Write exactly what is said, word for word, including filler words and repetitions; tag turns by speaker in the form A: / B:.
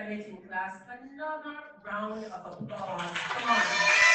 A: graduating class, another round of applause. Come on.